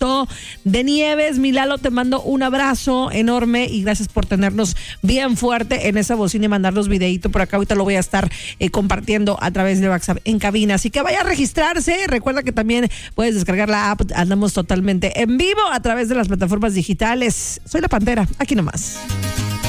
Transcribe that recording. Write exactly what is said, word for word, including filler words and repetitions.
Alberto de Nieves. Mi Lalo, te mando un abrazo enorme y gracias por tenernos bien fuerte en esa bocina y mandarnos videíto por acá. Ahorita lo voy a estar eh, compartiendo a través de WhatsApp en cabina. Así que vaya a registrarse. Recuerda que también puedes descargar la app. Andamos totalmente en vivo a través de las plataformas digitales. Soy la Pantera, aquí nomás.